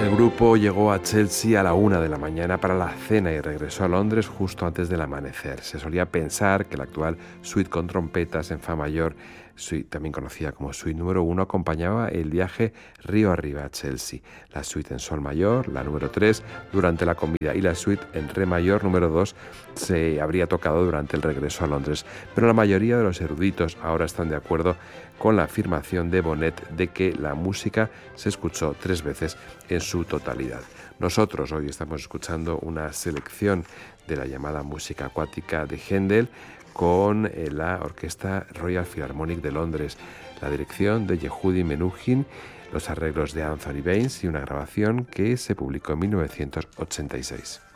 El grupo llegó a Chelsea a la 1 de la mañana para la cena y regresó a Londres justo antes del amanecer. Se solía pensar que la actual suite con trompetas en fa mayor, suite, también conocida como suite número 1, acompañaba el viaje río arriba a Chelsea. La suite en sol mayor, la número 3, durante la comida, y la suite en re mayor número 2 se habría tocado durante el regreso a Londres. Pero la mayoría de los eruditos ahora están de acuerdo con la afirmación de Bonnet de que la música se escuchó 3 veces en su totalidad. Nosotros hoy estamos escuchando una selección de la llamada música acuática de Händel con la Orquesta Royal Philharmonic de Londres, la dirección de Yehudi Menuhin, los arreglos de Anthony Baines y una grabación que se publicó en 1986.